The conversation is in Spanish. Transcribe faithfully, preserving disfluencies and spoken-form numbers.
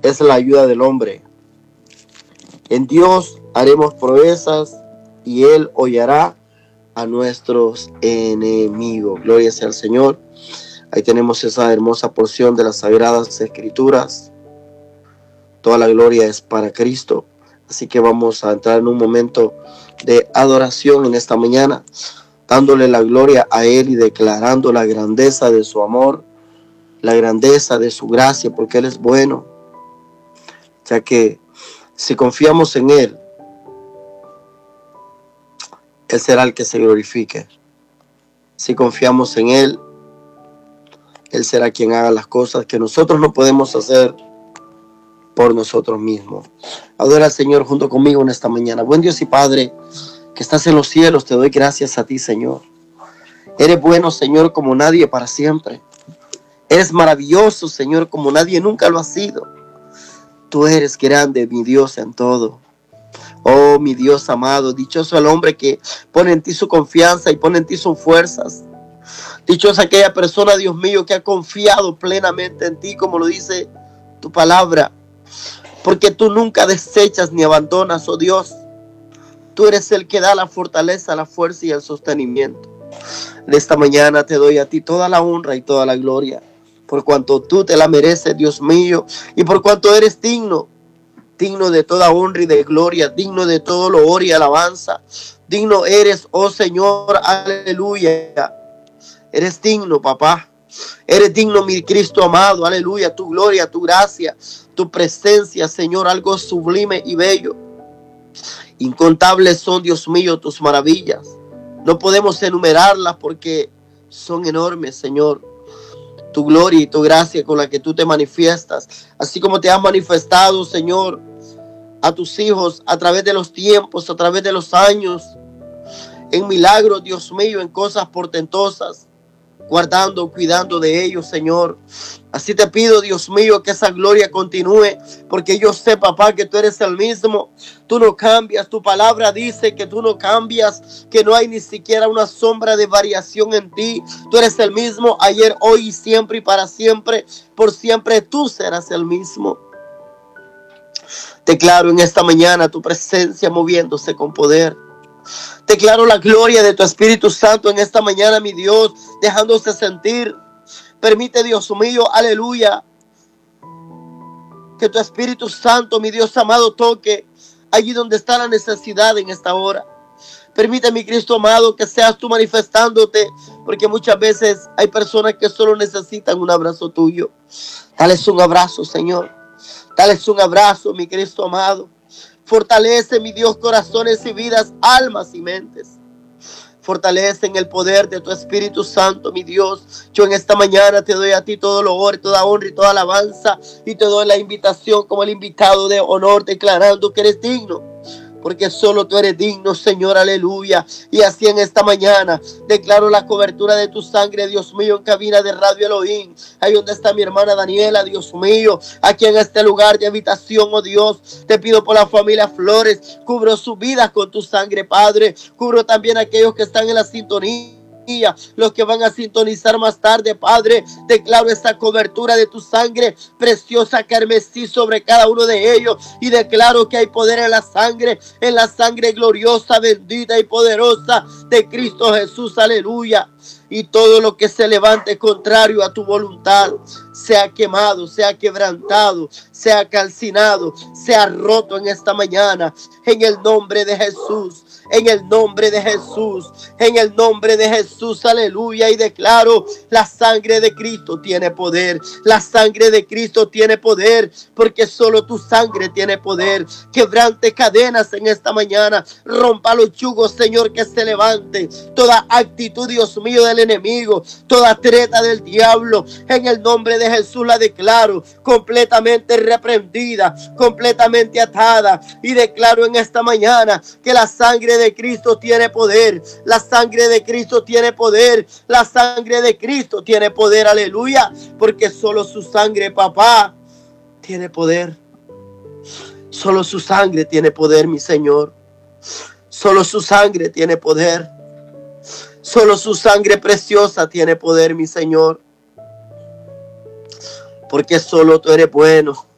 es la ayuda del hombre. En Dios haremos proezas y Él hollará a nuestros enemigos. Gloria sea al Señor. Ahí tenemos esa hermosa porción de las Sagradas Escrituras. Toda la gloria es para Cristo. Así que vamos a entrar en un momento de adoración en esta mañana, dándole la gloria a Él y declarando la grandeza de su amor, la grandeza de su gracia, porque Él es bueno. Ya que si confiamos en Él, Él será el que se glorifique. Si confiamos en Él, Él será quien haga las cosas que nosotros no podemos hacer por nosotros mismos. Adora al Señor junto conmigo en esta mañana. Buen Dios y Padre, que estás en los cielos, te doy gracias a ti, Señor. Eres bueno, Señor, como nadie para siempre. Eres maravilloso, Señor, como nadie nunca lo ha sido. Tú eres grande, mi Dios, en todo. Oh, mi Dios amado, dichoso el hombre que pone en ti su confianza y pone en ti sus fuerzas. Dichosa aquella persona, Dios mío, que ha confiado plenamente en ti, como lo dice tu palabra. Porque tú nunca desechas ni abandonas, oh Dios. Tú eres el que da la fortaleza, la fuerza y el sostenimiento. En esta mañana te doy a ti toda la honra y toda la gloria, por cuanto tú te la mereces, Dios mío, y por cuanto eres digno, digno de toda honra y de gloria, digno de todo loor y alabanza. Digno eres, oh Señor, aleluya. Eres digno, papá. Eres digno, mi Cristo amado, aleluya. Tu gloria, tu gracia, tu presencia, Señor, algo sublime y bello. Incontables son, Dios mío, tus maravillas. No podemos enumerarlas porque son enormes, Señor. Tu gloria y tu gracia con la que tú te manifiestas, así como te has manifestado, Señor, a tus hijos a través de los tiempos, a través de los años, en milagros, Dios mío, en cosas portentosas, guardando, cuidando de ellos, Señor. Así te pido, Dios mío, que esa gloria continúe, porque yo sé, papá, que tú eres el mismo. Tú no cambias, tu palabra dice que tú no cambias, que no hay ni siquiera una sombra de variación en ti. Tú eres el mismo ayer, hoy y siempre y para siempre. Por siempre tú serás el mismo. Declaro en esta mañana tu presencia moviéndose con poder. Declaro la gloria de tu Espíritu Santo en esta mañana, mi Dios, dejándose sentir. Permite, Dios mío, aleluya, que tu Espíritu Santo, mi Dios amado, toque allí donde está la necesidad en esta hora. Permite, mi Cristo amado, que seas tú manifestándote, porque muchas veces hay personas que solo necesitan un abrazo tuyo. Dales un abrazo, Señor. Dales un abrazo, mi Cristo amado. Fortalece, mi Dios, corazones y vidas, almas y mentes. Fortalece en el poder de tu Espíritu Santo, mi Dios. Yo en esta mañana te doy a ti todo loor, toda honra y toda alabanza. Y te doy la invitación como el invitado de honor, declarando que eres digno. Porque solo tú eres digno, Señor, aleluya. Y así en esta mañana declaro la cobertura de tu sangre, Dios mío, en cabina de Radio Elohim. Ahí donde está mi hermana Daniela, Dios mío. Aquí en este lugar de habitación, oh Dios, te pido por la familia Flores. Cubro su vida con tu sangre, Padre. Cubro también a aquellos que están en la sintonía, los que van a sintonizar más tarde, Padre. Declaro esta cobertura de tu sangre preciosa carmesí sobre cada uno de ellos, y declaro que hay poder en la sangre, en la sangre gloriosa, bendita y poderosa de Cristo Jesús, aleluya. Y todo lo que se levante contrario a tu voluntad sea quemado, sea quebrantado, sea calcinado, sea roto en esta mañana, en el nombre de Jesús. En el nombre de Jesús, en el nombre de Jesús, aleluya. Y declaro, la sangre de Cristo tiene poder, la sangre de Cristo tiene poder, porque solo tu sangre tiene poder. Quebrante cadenas en esta mañana, rompa los yugos, Señor, que se levante toda actitud, Dios mío, del enemigo, toda treta del diablo, en el nombre de Jesús la declaro completamente reprendida, completamente atada. Y declaro en esta mañana que la sangre de Cristo tiene poder, la sangre de Cristo tiene poder, la sangre de Cristo tiene poder, aleluya, porque solo su sangre, papá, tiene poder. Solo su sangre tiene poder, mi Señor. Solo su sangre tiene poder. Solo su sangre preciosa tiene poder, mi Señor. Porque solo tú eres bueno.